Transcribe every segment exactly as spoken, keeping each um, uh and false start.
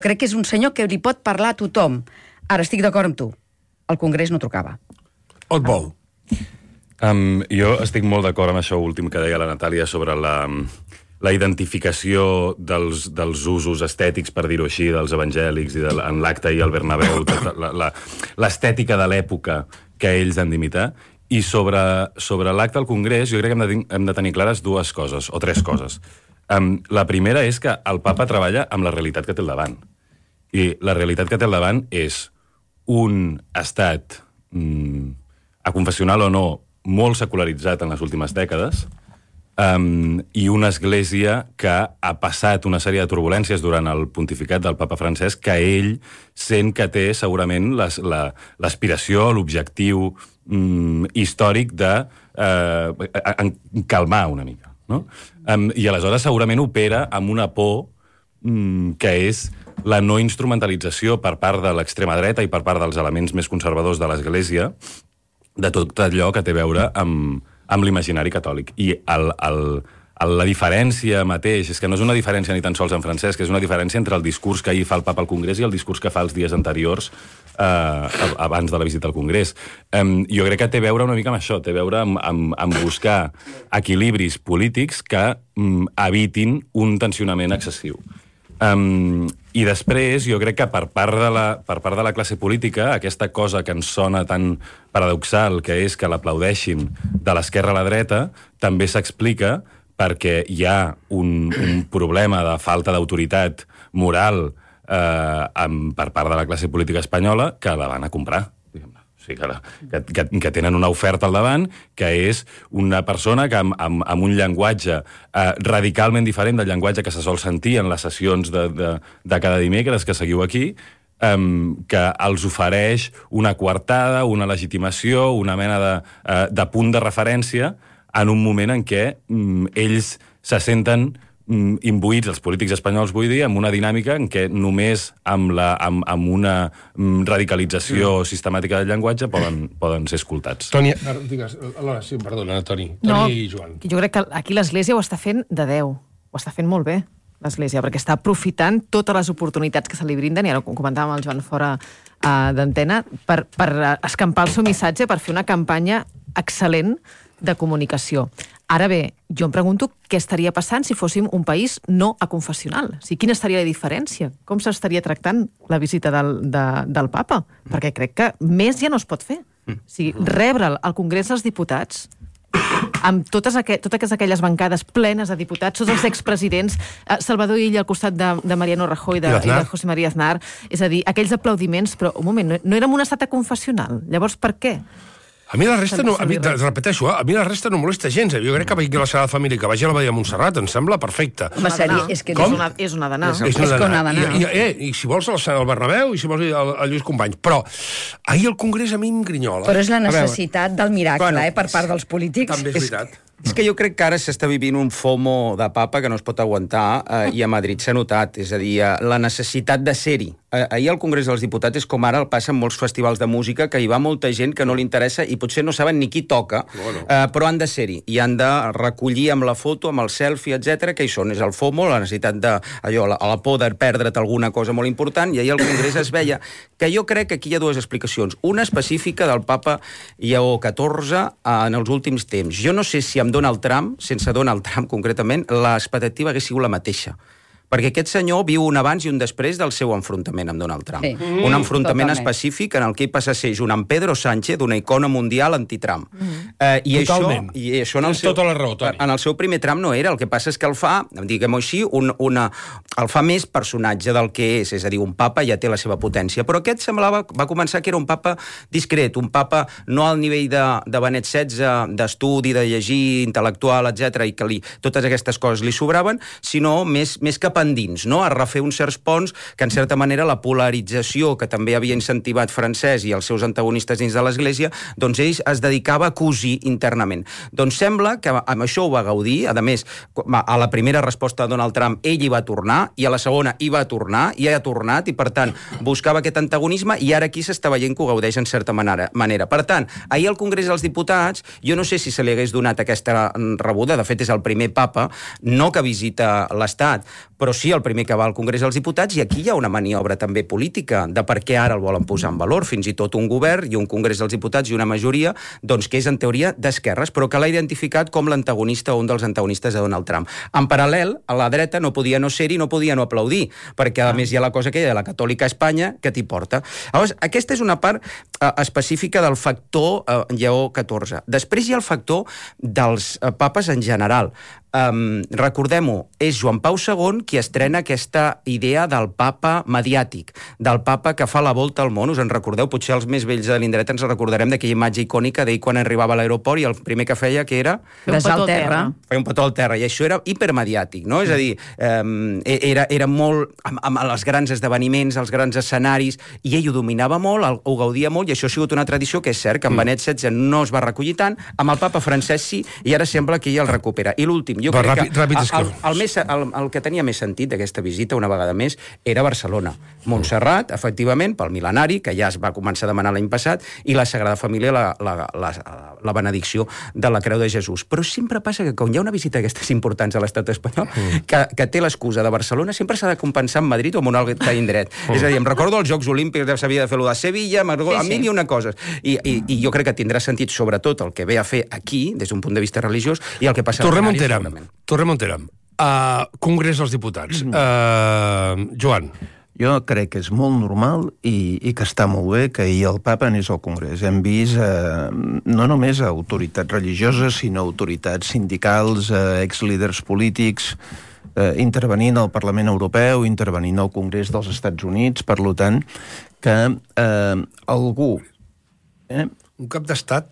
Crec que és un senyor que li pot parlar a tothom. Ara estic d'acord amb tu. El Congrés no trucava. On vol? Um, jo estic molt d'acord amb això últim que deia la Natàlia sobre la, la identificació dels, dels usos estètics, per dir-ho així, dels evangèlics i de, en l'acte i el Bernabéu, l'estètica de l'època que ells han d'imitar. I sobre, sobre l'acte al Congrés jo crec que hem de, hem de tenir clares dues coses, o tres coses. Um, la primera és que el papa treballa amb la realitat que té al davant. I la realitat que té al davant és un estat, mm, aconfessional o no, molt secularitzat en les últimes dècades, um, i una església que ha passat una sèrie de turbulències durant el pontificat del papa Francesc que ell sent que té segurament les, la, l'aspiració, l'objectiu mm, històric de eh, calmar una mica. No? Um, I aleshores segurament opera amb una por mm, que és la no instrumentalització per part de l'extrema dreta i per part dels elements més conservadors de l'Església de tot allò que té a veure amb, amb l'imaginari catòlic. I el, el, el, la diferència mateix és que no és una diferència ni tan sols en Francesc, és una diferència entre el discurs que ahir fa el papa al Congrés i el discurs que fa els dies anteriors eh, abans de la visita al Congrés. Um, jo crec que té a veure una mica amb això, té a veure amb, amb, amb buscar equilibris polítics que um, evitin un tensionament excessiu. Um, I després, jo crec que per part, de la, per part de la classe política, aquesta cosa que ens sona tan paradoxal, que és que l'aplaudeixin de l'esquerra a la dreta, també s'explica perquè hi ha un, un problema de falta d'autoritat moral eh, amb, per part de la classe política espanyola que la van a comprar. O sigui, que, que, que tenen una oferta al davant, que és una persona que amb, amb, amb un llenguatge eh, radicalment diferent del llenguatge que se sol sentir en les sessions de, de, de cada dimecres que seguiu aquí, eh, que els ofereix una coartada, una legitimació, una mena de, eh, de punt de referència en un moment en què mm, ells se senten imbuïts, els polítics espanyols, vull dir, amb una dinàmica en què només amb, la, amb, amb una radicalització mm. sistemàtica del llenguatge poden, poden ser escoltats. Toni, digues, alhora, sí, perdona, Toni. Toni no, i Joan. Jo crec que aquí l'Església ho està fent de Déu. Ho està fent molt bé, l'Església, perquè està aprofitant totes les oportunitats que se li brinden, i ara ho comentàvem el Joan fora uh, d'antena, per, per escampar el seu missatge, per fer una campanya excel·lent de comunicació. Ara bé, jo em pregunto què estaria passant si fóssim un país no aconfessional. O sigui, quina estaria la diferència? Com s'estaria tractant la visita del, de, del papa? Perquè crec que més ja no es pot fer. O sigui, rebre'l al Congrés dels Diputats amb totes, aqu totes aquelles bancades plenes de diputats, tots els expresidents, eh, Salvador Illa al costat de, de Mariano Rajoy i de, i de José María Aznar, és a dir, aquells aplaudiments, però un moment, no, no érem un estat aconfessional. Llavors, per què? A mi la resta, no, a mi, repeteixo, a mi la resta no molesta gens. Jo crec que vagi a la Sagrada Família, que vagi a la Badia Montserrat, em sembla perfecte. Home, sèrie, és que és una, és una d'anar. És, és, és una d'anar. I, i, eh, I si vols al Bernabéu, i si vols al, al Lluís Companys. Però ahir el Congrés a mi em grinyola. Però és la necessitat del miracle, bueno, eh, per part dels polítics. També és veritat. És que jo crec que ara s'està vivint un FOMO de papa que no es pot aguantar, eh, i a Madrid s'ha notat, és a dir, eh, la necessitat de ser-hi. Eh, ahir al Congrés dels Diputats és com ara el passa en molts festivals de música, que hi va molta gent que no li interessa i potser no saben ni qui toca, bueno. eh, però han de ser-hi i han de recollir amb la foto, amb el selfie, etcètera, que hi són. És el FOMO, la necessitat de, allò, la, la por de perdre't alguna cosa molt important, i ahir al Congrés es veia que jo crec que aquí hi ha dues explicacions. Una específica del papa Lleó catorze en els últims temps. Jo no sé si amb Donald Trump, sense Donald Trump concretament, l'expectativa hagués sigut la mateixa. Perquè aquest senyor viu un abans i un després del seu enfrontament amb Donald Trump. Sí. Mm, un enfrontament totalment. específic en el que ell passa a ser un en Pedro Sánchez d'una icona mundial anti-Trump. Mm. Eh, i Totalment. Això, i això en el seu, tota la raó, Toni. En el seu primer tram no era. El que passa és que el fa, diguem-ho així, un, una, el fa més personatge del que és. És a dir, un papa ja té la seva potència. Però aquest semblava, va començar que era un papa discret, un papa no al nivell de, de Benet setze, d'estudi, de llegir, intel·lectual, etcètera, i que li, totes aquestes coses li sobraven, sinó més, més cap endins, no? A refer uns certs ponts que, en certa manera, la polarització que també havia incentivat Francesc i els seus antagonistes dins de l'Església, doncs ell es dedicava a cosir internament. Doncs sembla que amb això ho va gaudir. A més, a la primera resposta de Donald Trump ell hi va tornar, i a la segona hi va tornar, i ha tornat, i per tant buscava aquest antagonisme, i ara aquí s'està veient que ho gaudeix en certa manera. Per tant, ahir al Congrés dels Diputats, jo no sé si se li hagués donat aquesta rebuda, de fet és el primer papa, no que visita l'Estat, però però sí el primer que va al Congrés dels Diputats, i aquí hi ha una maniobra també política de per què ara el volen posar en valor, fins i tot un govern i un Congrés dels Diputats i una majoria, doncs que és en teoria d'esquerres, però que l'ha identificat com l'antagonista o un dels antagonistes de Donald Trump. En paral·lel, a la dreta no podia no ser-hi, no podia no aplaudir, perquè a més hi ha la cosa que hi ha de la catòlica a Espanya que t'hi porta. Llavors, aquesta és una part eh, específica del factor eh, Lleó catorze. Després hi ha el factor dels eh, papes en general. Um, recordem-ho, és Joan Pau segon qui estrena aquesta idea del papa mediàtic, del papa que fa la volta al món. Us en recordeu? Potser els més vells de l'indret ens recordarem d'aquella imatge icònica d'ell quan arribava a l'aeroport i el primer que feia que era... Besar al terra. Feia un petó al terra, i això era hipermediàtic, no? És a dir, um, era, era molt... Amb, amb els grans esdeveniments, els grans escenaris, i ell ho dominava molt, el, ho gaudia molt, i això ha sigut una tradició que és cert que amb Benet setze no es va recollir tant, amb el papa Francesc sí, i ara sembla que ell el recupera. I l'últim, jo Va, crec ràpid, que ràpid el, el, més, el, el que tenia més sentit d'aquesta visita, una vegada més, era Barcelona. Montserrat, efectivament, pel mil·lenari, que ja es va començar a demanar l'any passat, i la Sagrada Família, la, la, la, la benedicció de la Creu de Jesús. Però sempre passa que quan hi ha una visita d'aquestes importants a l'estat espanyol, mm. que, que té l'excusa de Barcelona, sempre s'ha de compensar amb Madrid o amb un altre indret. Mm. És a dir, em recordo els Jocs Olímpics, s'havia de fer-lo de Sevilla, sí, a sí. mil i una coses. I, i, I jo crec que tindrà sentit, sobretot, el que ve a fer aquí, des d'un punt de vista religiós, i el que passa... Torrem on érem. Torrem on érem. Uh, Congrés dels Diputats. Uh, Joan. Jo crec que és molt normal i, i que està molt bé que ahir el papa anés al Congrés. Hem vist eh, no només autoritats religioses, sinó autoritats sindicals, eh, exlíders polítics, eh, intervenint al Parlament Europeu, intervenint al Congrés dels Estats Units, per tant, que eh, algú... Eh, Un cap d'estat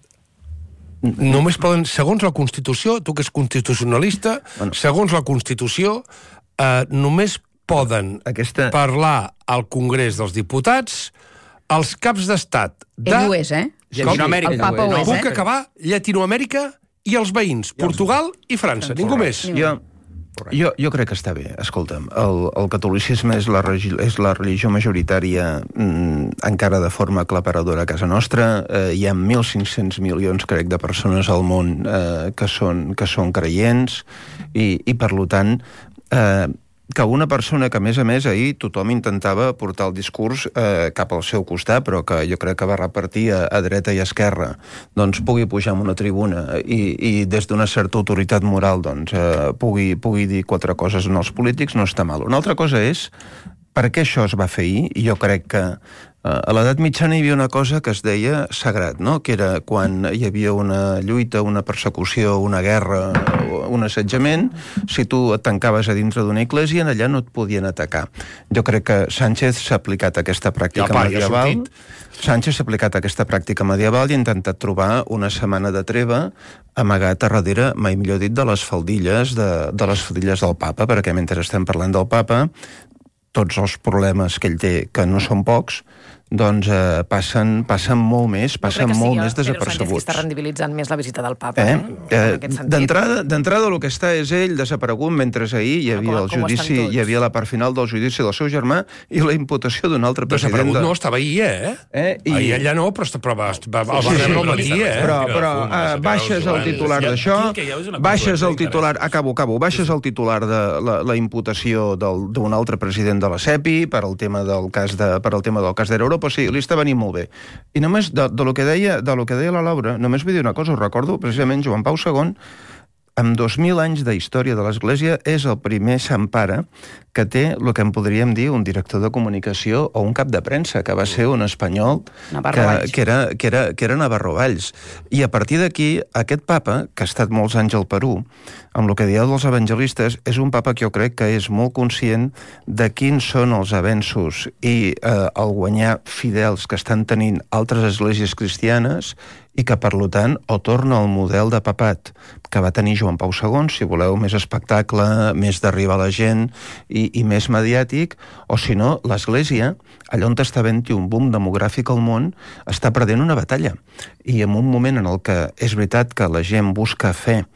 només poden, segons la Constitució, tu que és constitucionalista, bueno. segons la Constitució, eh, només poden Aquesta... parlar al Congrés dels Diputats els caps d'estat de... Ell ho és, eh? Llatinoamèrica. El papa ho és, Puc eh? acabar Llatinoamèrica i els veïns, Portugal i França, ningú més. Jo, jo, jo crec que està bé. Escolta'm, el, el catolicisme és la, regi, és la religió majoritària mm, encara de forma aclaparadora a casa nostra. Eh, hi ha mil cinc-cents milions, crec, de persones al món eh, que, són, que són creients i, i per tant... Eh, que una persona que, a més a més, ahir tothom intentava portar el discurs eh, cap al seu costat, però que jo crec que va repartir a, a dreta i a esquerra, doncs pugui pujar en una tribuna i, i des d'una certa autoritat moral doncs, eh, pugui, pugui dir quatre coses en els polítics, no està mal. Una altra cosa és per què això es va fer ahir, i jo crec que a l'edat mitjana hi havia una cosa que es deia sagrat, no? Que era quan hi havia una lluita, una persecució, una guerra, un assetjament, si tu et tancaves a dintre d'una església, allà no et podien atacar. Jo crec que Sánchez s'ha aplicat aquesta pràctica ja, medieval. Sánchez s'ha aplicat aquesta pràctica medieval i ha intentat trobar una setmana de treva amagat a darrere, mai millor dit, de les faldilles de, de les faldilles del papa, perquè mentre estem parlant del papa, tots els problemes que ell té, que no són pocs, doncs eh, passen, passen molt més, passen molt més desapercebuts. Pedro Sánchez està rendibilitzant més la visita del papa. Eh? Eh? Eh, D'entrada, d'entrada el que està és ell desaparegut, mentre ahir hi havia, el judici, hi havia la part final del judici del seu germà i la imputació d'un altre president. Desaparegut de... no, estava ahir, eh? eh? I... Ahir allà no, però, però va, va, va, sí, sí, al matí, eh? Però, però uh, baixes el titular d'això, baixes el titular, acabo, acabo, baixes el titular de la, la imputació d'un altre president de la SEPI per al tema del cas de, per al tema del cas d'Air Europa, sí, li està venint molt bé. I només de, de, lo que deia, de lo que deia la Laura, només vull dir una cosa, us recordo, precisament Joan Pau segon, amb dos mil anys de història de l'Església, és el primer sant pare que té el que en podríem dir un director de comunicació o un cap de premsa, que va ser un espanyol que, que, era, que, era, que era Navarro Valls. I a partir d'aquí, aquest papa, que ha estat molts anys al Perú, amb el que dieu dels evangelistes, és un papa que jo crec que és molt conscient de quins són els avenços i eh, el guanyar fidels que estan tenint altres esglésies cristianes i que, per tant, o torna al model de papat que va tenir Joan Pau segon, si voleu, més espectacle, més d'arribar a la gent i, i més mediàtic, o si no, l'Església, allà on està havent-hi un boom demogràfic al món, està perdent una batalla. I en un moment en el que és veritat que la gent busca fe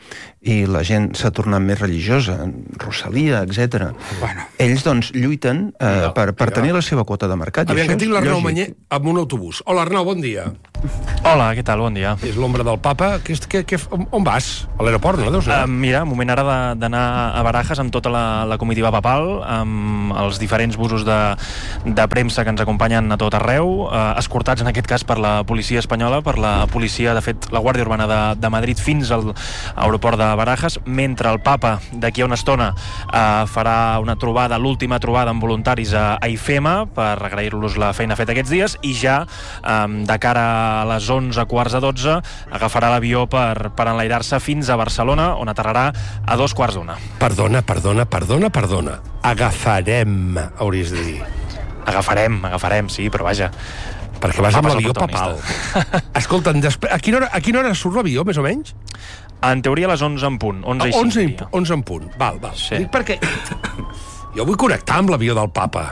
i la gent s'ha tornat més religiosa, Rosalia, etcètera. Bueno. Ells, doncs, lluiten eh, per, per tenir la seva quota de mercat. Aviam, que tinc l'Arnau lògic. Manyer amb un autobús. Hola, Arnau, bon dia. Hola, què tal? Bon dia. És l'ombra del papa. Que, que, que, on, on vas? A l'aeroport, no? Deus anar? Uh, mira, moment ara de- d'anar a Barajas amb tota la, la comitiva papal, amb els diferents busos de, de premsa que ens acompanyen a tot arreu, uh, escortats en aquest cas per la policia espanyola, per la policia, de fet, la Guàrdia Urbana de, de Madrid fins al aeroport de Barajas, mentre el papa d'aquí a una estona uh, farà una trobada, l'última trobada amb voluntaris a, a I F E M A per agrair-los la feina feta aquests dies, i ja um, de cara a les onze, quarts de dotze, agafarà l'avió per, per enlairar-se fins a Barcelona, on aterrarà a dos quarts d'una. Perdona, perdona, perdona, perdona. Agafarem, hauries de dir. Agafarem, agafarem, sí, però vaja. Perquè vas amb Papa és el l'avió papal. protagonista. Escolta'm, després, a, quina hora, a quina hora surt l'avió, més o menys? En teoria a les onze en punt, onze i cinc. onze, diria. onze en punt. Val, val. Sí. Dic perquè jo vull connectar amb l'avió del papa.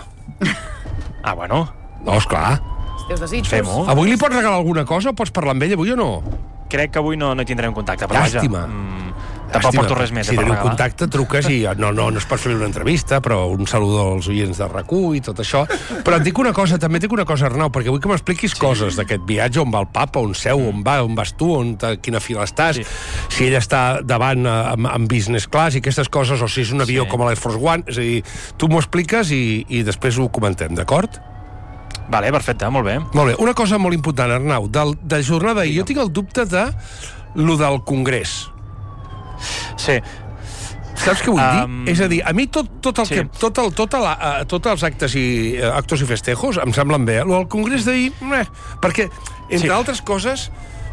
Ah, bueno, No, esclar. Els teus desitjos. fem-ho. Avui li pots regalar alguna cosa? Pots parlar amb ell avui o no? Crec que avui no, no hi tindrem contacte, però Llàstima. vaja. Mm, tampoc porto res més, Si eh, per teniu regalar. contacte, truques i no, no, no es pot fer una entrevista, però un saludo als oients de RAC u i tot això. Però et dic una cosa, també et dic una cosa, Arnau, perquè vull que m'expliquis sí. coses d'aquest viatge, on va el papa, on seu, on va, on vas tu, on, a quina fila estàs, Sí. si ell està davant eh, amb, amb business class i aquestes coses, o si és un avió Sí. com l'Air Force One. És a dir, tu m'ho expliques i, i després ho comentem, d'acord? Vale, perfecte, molt bé. Molt bé. Una cosa molt important, Arnau, del, de jornada d'ahir, jo tinc el dubte de lo del Congrés. Sí, Saps què vull dir? Um, És a dir, a mi tot, tot el sí. que, tot el, tot la, uh, tots els actes i uh, actos i festejos em semblen bé. Lo del Congrés d'ahir, eh, perquè, entre Sí. altres coses,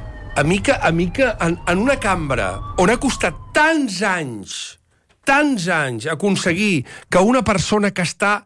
a mi que, a mi que en, en una cambra on ha costat tants anys, tants anys aconseguir que una persona que està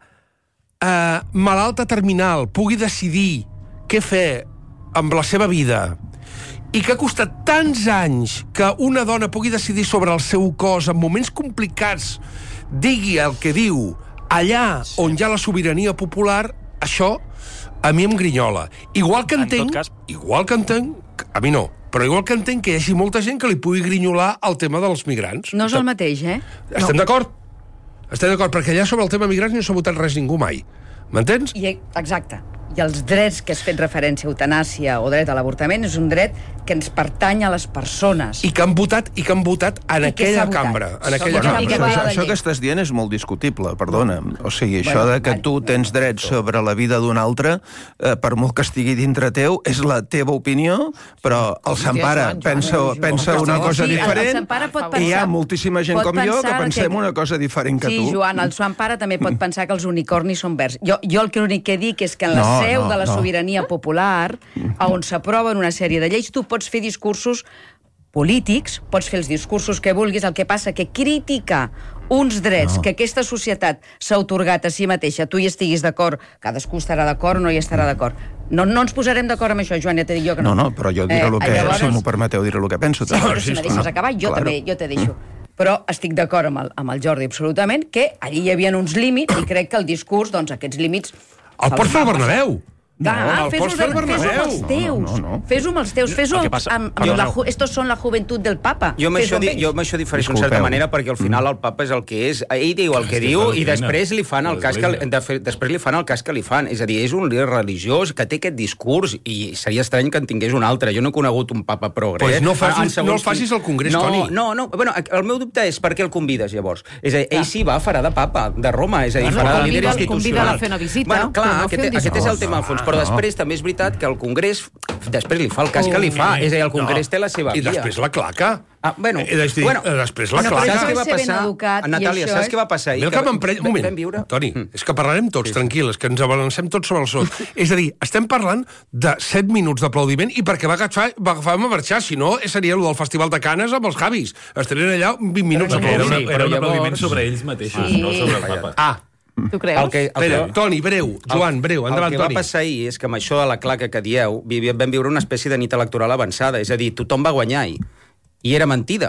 eh, malalta terminal pugui decidir què fer amb la seva vida, i que ha costat tants anys que una dona pugui decidir sobre el seu cos en moments complicats, digui el que diu, allà on hi ha la sobirania popular, això a mi em grinyola. Igual que En entenc, tot cas- igual que entenc, a mi no, però igual que entenc que hi hagi molta gent que li pugui grinyolar el tema dels migrants. No és el mateix, eh? Estem d'acord? Estem d'acord, perquè allà sobre el tema migrants no s'ha votat res ningú mai. M'entens? I, exacte. I els drets que has fet referència, eutanàsia o dret a l'avortament, és un dret que ens pertany a les persones. I que han votat, i que han votat en I que s'ha aquella votat. cambra. En Som aquella una Bueno, mica cambra. això, va la això llei. que estàs dient és molt discutible, perdona. O sigui, això Bueno, de que vale. tu tens dret sobre la vida d'un altre, eh, per molt que estigui dintre teu, és la teva opinió, però el Sant Pare Joan, Joan, pensa, Joan, pensa Joan. una cosa Sí, el- el diferent, Sant Pare pot i hi pensar- ha moltíssima gent pot com jo que pensar pensem que- una cosa diferent que sí, tu. Sí, Joan, el Sant Pare també pot pensar que els unicornis són verds. Jo, jo el que l'únic que dic és que en la No, seu no, de la no. sobirania popular, on s'aproven una sèrie de lleis, tu pots fer discursos polítics, pots fer els discursos que vulguis, el que passa que criticar uns drets No. que aquesta societat s'ha otorgat a si mateixa, tu hi estiguis d'acord, cadascú estarà d'acord o no hi estarà d'acord. No, no ens posarem d'acord amb això, Joan, ja t'he dit jo que no. No, no, però jo diré el que, llavors- si m'ho permeteu, diré el que penso. Sí, també. però si me deixes acabar, jo Claro. també, jo te deixo. Però estic d'acord amb, el, amb el Jordi absolutament, que allí hi havia uns límits i crec que el discurs, doncs aquests límits... El pots fer al Bernabéu. Va, el fes-ho pots fer al fes-ho amb Bernabéu. els teus. No, no, no. Fes-ho amb els teus. Fes-ho El que amb, passa- amb, amb Perdó. la... ju- Estos són la juventud del papa. Jo amb, Fes-ho això, amb di, ells. jo amb això difereixo en Disculpeu. certa manera, perquè al final el papa és el que és. Ell diu el que És que diu és la i doctrina. després li fan el cas que, de fer, després li fan el cas que li fan. És a dir, és un líder religiós que té aquest discurs i seria estrany que en tingués un altre. Jo no he conegut un papa progre. Pues no facis- En segons no el facis quin- al Congrés, no, Toni. No, no, bueno, el meu dubte és per què el convides, llavors. És a dir, ell sí va, farà de papa, de Roma, és a dir, Bueno, farà de convida- líder convida institucional. a fer una visita, bueno, clar, però no aquest, fer un aquest és el discurs. tema al fons. Però després també és veritat que el Congrés després li fa el cas que li fa. És a dir, el Congrés té la seva I via. després la claca. Ah, bueno, I després, bueno. després la Bueno, però claca. això Saps què va és ser ben passar? educat, i Natàlia, això saps és- què va passar? Mira que m'emprenya... Un moment, Vam viure... Toni, Mm. és que parlarem tots, Sí, sí. tranquil·les, que ens abalancem tots sobre el sot. És a dir, estem parlant de set minuts d'aplaudiment i perquè va agafar, va agafar a marxar, si no, seria el del Festival de Canes amb els Javis. Estarien allà vint minuts. Perquè era, una, Sí, era però un aplaudiment llavors- sobre ells mateixos, Sí. no sobre el papa. Ah, Tu creus? El que, el espera, que, Toni, breu. Joan, breu, endavant, el que Toni. va passar ahir és que amb això de la claca que dieu, vivi- vam viure una espècie de nit electoral avançada. És a dir, tothom va guanyar ahir. I era mentida.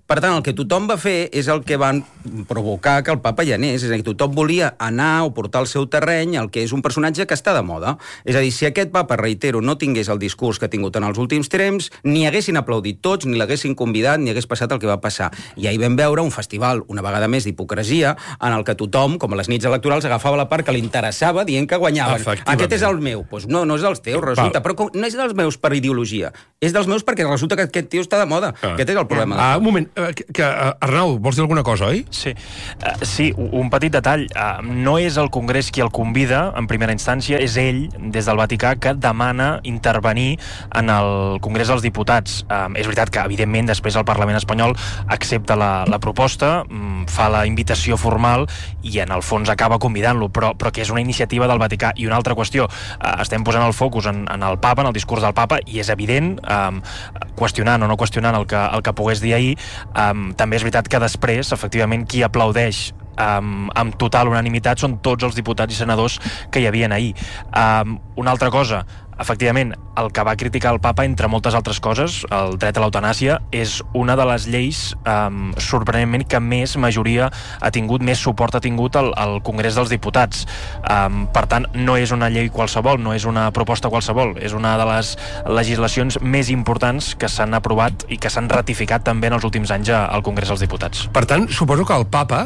Per tant, el que tothom va fer és el que van provocar que el papa hi anés. És a dir, tothom volia anar o portar al seu terreny el que és un personatge que està de moda. És a dir, si aquest papa, reitero, no tingués el discurs que ha tingut en els últims temps, ni haguessin aplaudit tots, ni l'haguessin convidat, ni hagués passat el que va passar. I ahir vam veure un festival, una vegada més, d'hipocresia, en el que tothom, com a les nits electorals, agafava la part que li interessava dient que guanyaven. Aquest és el meu. Pues no, no és dels teus, resulta. Val. Però no és dels meus per ideologia. És dels meus perquè resulta que aquest tio està de moda. Ah. Aquest és el problema. Ah, un moment. Que, que, Arnau, vols dir alguna cosa, oi? Sí, uh, sí, un petit detall. Uh, no és el Congrés qui el convida, en primera instància, és ell, des del Vaticà, que demana intervenir en el Congrés dels Diputats. Uh, és veritat que, evidentment, després el Parlament espanyol accepta la, la proposta, um, fa la invitació formal i, en el fons, acaba convidant-lo, però, però que és una iniciativa del Vaticà. I una altra qüestió, uh, estem posant el focus en, en el papa, en el discurs del papa, i és evident, um, qüestionant o no qüestionant el que, el que pogués dir ahir, um, també és veritat que després, efectivament, qui aplaudeix um, amb total unanimitat són tots els diputats i senadors que hi havien ahir. Um, una altra cosa, efectivament, el que va criticar el papa, entre moltes altres coses, el dret a l'eutanàsia, és una de les lleis, um, sorprenentment, que més majoria ha tingut, més suport ha tingut al, al Congrés dels Diputats. Um, per tant, no és una llei qualsevol, no és una proposta qualsevol, és una de les legislacions més importants que s'han aprovat i que s'han ratificat també en els últims anys al Congrés dels Diputats. Per tant, suposo que el papa,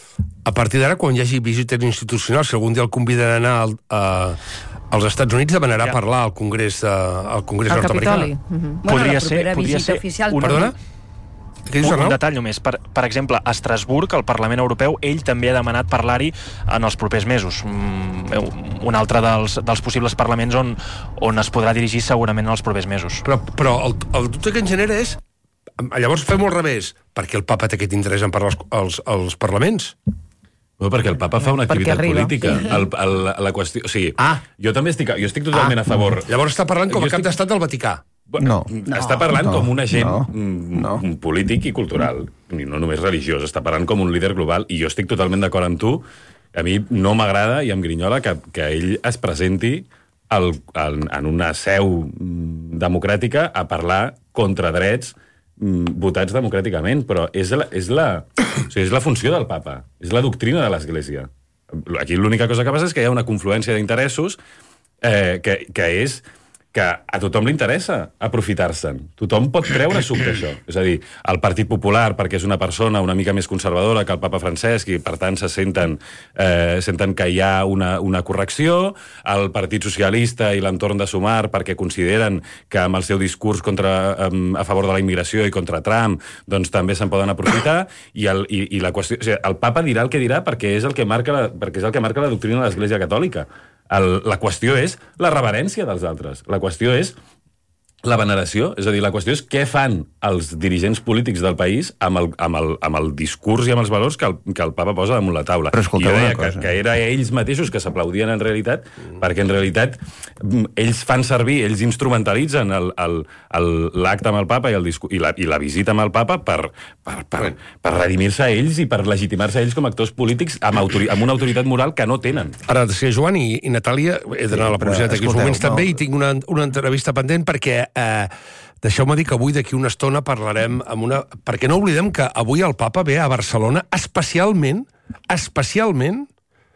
a partir d'ara, quan hi hagi visites institucionals, si algun dia el conviden a anar al, a, als Estats Units, demanarà ja. parlar al Congrés, uh, al Congrés al nord-americà. Capitoli. Uh-huh. Bueno, podria la propera ser, podria visita ser oficial... Un... Perdona? Què dius, un, Arnau? un detall només. Per, per exemple, a Estrasburg, el Parlament Europeu, ell també ha demanat parlar-hi en els propers mesos. Mm, un altre dels, dels possibles parlaments on, on es podrà dirigir segurament en els propers mesos. Però, però el, el dubte que en genera és... Llavors fem al revés. Per què el papa té aquest interès en parlar als, als, als parlaments? No, perquè el papa fa una activitat política. El, el, la qüestió... O sigui, ah. jo també estic, jo estic totalment ah. a favor... Llavors està parlant com a estic... cap d'estat del Vaticà. No. Està parlant no, com un agent no, no. Un polític i cultural, i no només religiós, està parlant com un líder global, i jo estic totalment d'acord amb tu. A mi no m'agrada i em grinyola que, que ell es presenti el, el, en una seu democràtica a parlar contra drets votats democràticament, però és la, és, la, o sigui, és la funció del papa, és la doctrina de l'Església. Aquí l'única cosa que passa és que hi ha una confluència d'interessos eh, que, que és que a tothom li interessa aprofitar-se'n. Tothom pot treure suc d'això. És a dir, el Partit Popular, perquè és una persona una mica més conservadora que el papa Francesc i, per tant, se senten, eh, senten que hi ha una, una correcció, el Partit Socialista i l'entorn de Sumar perquè consideren que amb el seu discurs contra, eh, a favor de la immigració i contra Trump doncs també se'n poden aprofitar, i, el, i, i la qüestió... O sigui, el papa dirà el que dirà perquè és el que marca la, perquè és el que marca la doctrina de l'Església Catòlica. El, la qüestió és la reverència dels altres. La qüestió és la veneració. És a dir, la qüestió és què fan els dirigents polítics del país amb el, amb el, amb el discurs i amb els valors que el, que el papa posa damunt la taula. Però escolta, I jo deia una cosa. que, que era ells mateixos que s'aplaudien en realitat, mm. perquè en realitat ells fan servir, ells instrumentalitzen l'acte amb el papa i, el discurs, i, la, i la visita amb el papa per, per, per, per redimir-se a ells i per legitimar-se a ells com a actors polítics amb, autori, amb una autoritat moral que no tenen. Ara, si Joan i, i Natàlia, he d'anar a la publicitat aquí uns moments no. també, i tinc una, una entrevista pendent perquè... Eh, deixeu-me dir que avui d'aquí una estona parlarem amb una... Perquè no oblidem que avui el papa ve a Barcelona especialment, especialment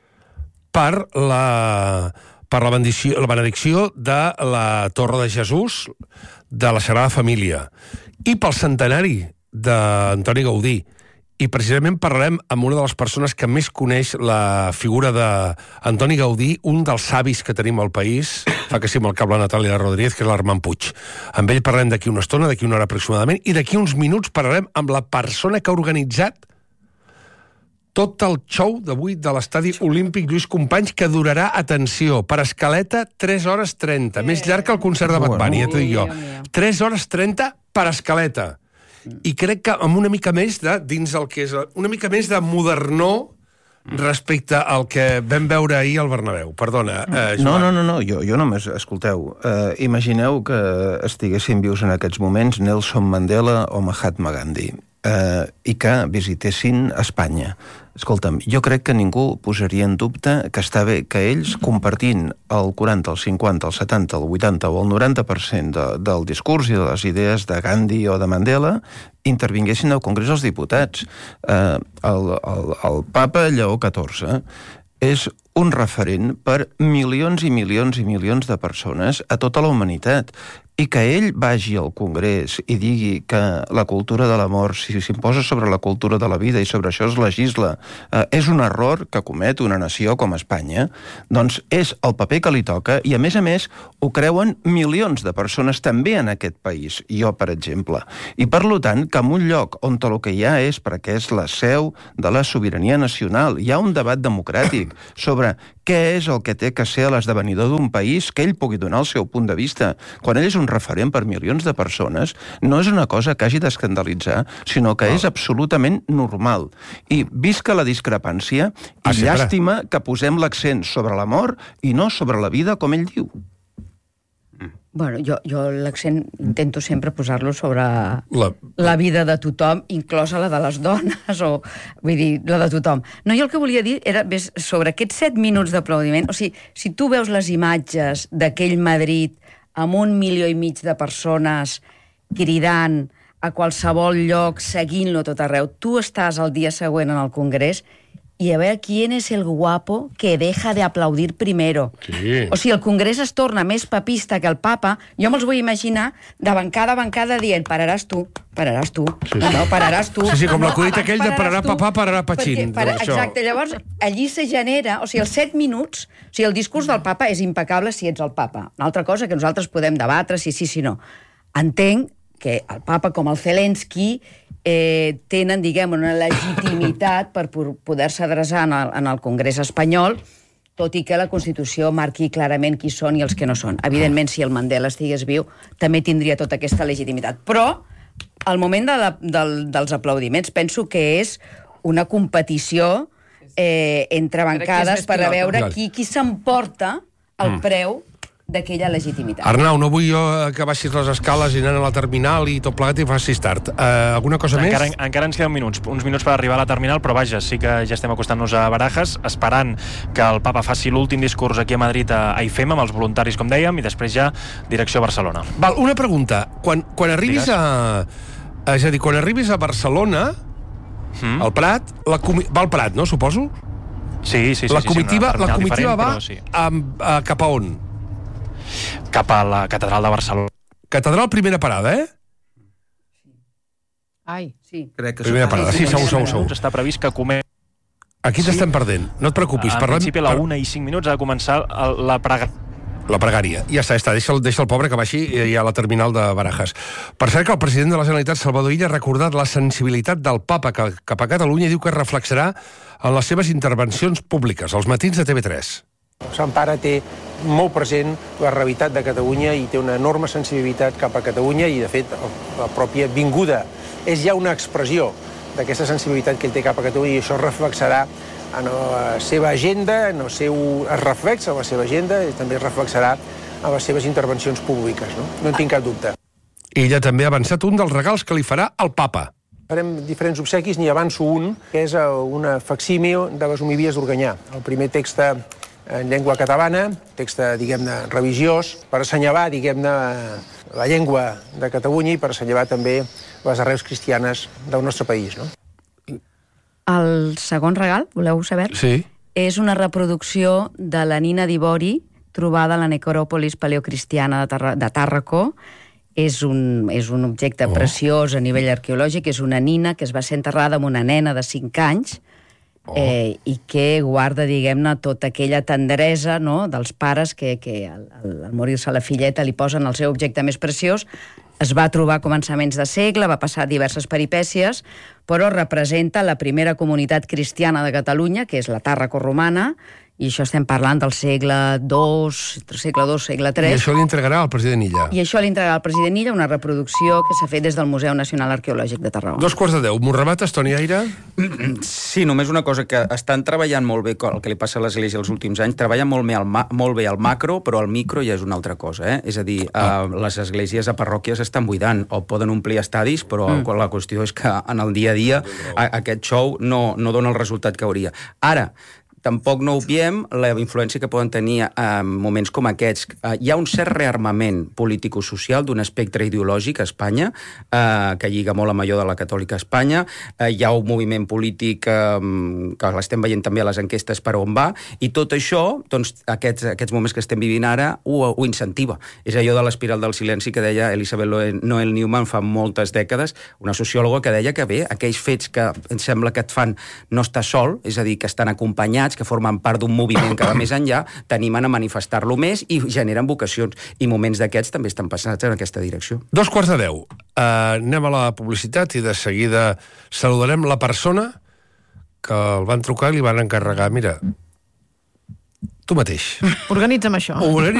per la, per la, benedicció, la benedicció de la Torre de Jesús de la Sagrada Família i pel centenari d'Antoni Gaudí. I precisament parlarem amb una de les persones que més coneix la figura d'Antoni Gaudí, un dels savis que tenim al país, fa que sí amb el cap la Natàlia Rodríguez, que és l'Armand Puig. Amb ell parlarem d'aquí una estona, d'aquí una hora aproximadament, i d'aquí uns minuts parlarem amb la persona que ha organitzat tot el show d'avui de l'Estadi Olímpic Lluís Companys, que durarà, atenció, per escaleta, tres hores trenta. Més llarg que el concert de Bad Bunny, ja t'ho dic jo. tres hores trenta per escaleta. I crec que amb una mica més de, dins el que és, una mica més de modernó respecte al que vam veure ahir al Bernabéu. Perdona, eh, Joan. No, no, no, no. Jo, jo només, escolteu, eh, imagineu que estiguessin vius en aquests moments Nelson Mandela o Mahatma Gandhi. eh, i que visitessin Espanya. Escolta'm, jo crec que ningú posaria en dubte que està bé que ells, compartint el quaranta, el cinquanta, el setanta, el vuitanta o el noranta per cent de, del discurs i de les idees de Gandhi o de Mandela, intervinguessin al Congrés dels Diputats. Eh, el, el, el papa Lleó catorze és un referent per milions i milions i milions de persones a tota la humanitat. I que ell vagi al Congrés i digui que la cultura de la mort, si s'imposa sobre la cultura de la vida i sobre això es legisla, eh, és un error que comet una nació com Espanya, doncs és el paper que li toca i, a més a més, ho creuen milions de persones també en aquest país, jo, per exemple. I, per tant, que en un lloc on el que hi ha és, perquè és la seu de la sobirania nacional, hi ha un debat democràtic sobre què és el que té que ser l'esdevenidor d'un país, que ell pugui donar el seu punt de vista. Quan ell és un referent per milions de persones, no és una cosa que hagi d'escandalitzar, sinó que és absolutament normal. I visca la discrepància i ah, llàstima que posem l'accent sobre la mort i no sobre la vida, com ell diu. Bueno, jo, jo l'accent intento sempre posar-lo sobre la... la vida de tothom, inclosa la de les dones, o vull dir, la de tothom. No, jo el que volia dir era ves, sobre aquests set minuts d'aplaudiment, o sigui, si tu veus les imatges d'aquell Madrid amb un milió i mig de persones cridant a qualsevol lloc, seguint-lo tot arreu, tu estàs el dia següent en el Congrés i a veure quién és el guapo que deja de aplaudir primero. Sí. O sigui, el Congrés es torna més papista que el papa. Jo me'ls vull imaginar de bancada a bancada dient pararàs tu, pararàs tu, sí, sí. no, pararàs tu. Sí, sí, com no, l'acudit aquell de pararà papà, pararà patxín. Para, exacte, llavors allí se genera, o sigui, els set minuts, o sigui, el discurs del papa és impecable si ets el papa. Una altra cosa que nosaltres podem debatre, si sí, si no. Entenc que el papa, com el Zelensky, eh, tenen, diguem, una legitimitat per poder-se adreçar en el, en el Congrés espanyol, tot i que la Constitució marqui clarament qui són i els que no són. Evidentment, si el Mandela estigués viu, també tindria tota aquesta legitimitat. Però, al moment de la, del, dels aplaudiments, penso que és una competició eh, entre bancades per a veure qui, qui s'emporta el mm. preu d'aquella legitimitat. Arnau, no vull jo que baixis les escales i anant a la terminal i tot plegat i facis tard. Uh, alguna cosa encara, més? Encara ens queden minuts, uns minuts per arribar a la terminal, però vaja, sí que ja estem acostant-nos a Barajas, esperant que el papa faci l'últim discurs aquí a Madrid a, a I F E M amb els voluntaris, com dèiem, i després ja direcció a Barcelona. Val, una pregunta. Quan, quan arribis Digues. a... És a dir, quan arribis a Barcelona, mm. al Prat, la comi... va al Prat, no, suposo? Sí, sí, sí. La comitiva, sí, sí, la comitiva va sí. a, a, cap a on? Cap a la catedral de Barcelona. Catedral, primera parada, eh? Ai, sí. Crec que primera parada, sí, segur, segur, segur. Està previst que comenci... Aquí t'estem perdent, no et preocupis. En principi, a la una i cinc minuts ha de començar la pregària. La pregària. Ja està, ja està. Deixa el, deixa el pobre que baixi i a la terminal de Barajas. Per cert que el president de la Generalitat, Salvador Illa, ha recordat la sensibilitat del papa que, cap a Catalunya i diu que es reflexarà en les seves intervencions públiques, als matins de T V tres. Sant Pare té molt present la realitat de Catalunya i té una enorme sensibilitat cap a Catalunya i, de fet, la pròpia vinguda és ja una expressió d'aquesta sensibilitat que ell té cap a Catalunya i això es reflexarà en la seva agenda, en el seu... es reflexa en la seva agenda i també es reflexarà en les seves intervencions públiques, no? No en tinc cap dubte. Ella també ha avançat un dels regals que li farà el papa. Farem diferents obsequis, n'hi avanço un, que és una facsímil de les homilies d'Organyà. El primer text en llengua catalana, text, diguem-ne, religiós, per assenyalar, diguem-ne, la llengua de Catalunya i per assenyalar també les arrels cristianes del nostre país, no? El segon regal, voleu saber? Sí. És una reproducció de la nina d'Ivori trobada a la necròpolis paleocristiana de, Tar de Tàrraco. És un, és un objecte oh. preciós a nivell arqueològic. És una nina que es va ser enterrada amb una nena de cinc anys oh. eh, i que guarda, diguem-ne, tota aquella tendresa, no?, dels pares que, que al, al morir-se la filleta li posen el seu objecte més preciós. Es va trobar a començaments de segle, va passar diverses peripècies, però representa la primera comunitat cristiana de Catalunya, que és la Tàrraco romana, I això estem parlant del segle dos, segle dos, segle I tres. això li entregarà al president Illa. I això li entregarà al president Illa una reproducció que s'ha fet des del Museu Nacional Arqueològic de Tarragona. Dos quarts de deu. M'ho remates, Toni Aire? Sí, només una cosa, que estan treballant molt bé el que li passa a l'Església els últims anys, treballen molt bé el, ma molt bé el macro, però el micro ja és una altra cosa, eh? És a dir, ah. eh, les esglésies a parròquies estan buidant, o poden omplir estadis, però mm. la qüestió és que en el dia a dia a, aquest show no, no dona el resultat que hauria. Ara, tampoc no obviem la influència que poden tenir en moments com aquests. Hi ha un cert rearmament político-social d'un espectre ideològic a Espanya, eh, que lliga molt amb allò de la catòlica a Espanya. Eh, hi ha un moviment polític eh, que l'estem veient també a les enquestes per on va, i tot això, doncs, aquests, aquests moments que estem vivint ara, ho, ho incentiva. És allò de l'espiral del silenci que deia Elisabeth Noel Newman fa moltes dècades, una sociòloga que deia que bé, aquells fets que em sembla que et fan no estar sol, és a dir, que estan acompanyats, que formen part d'un moviment que va més enllà, t'animen a manifestar-lo més i generen vocacions. I moments d'aquests també estan passats en aquesta direcció. Dos quarts de deu. Uh, anem a la publicitat i de seguida saludarem la persona que el van trucar i li van encarregar. Mira, tu mateix. Organitza'm això.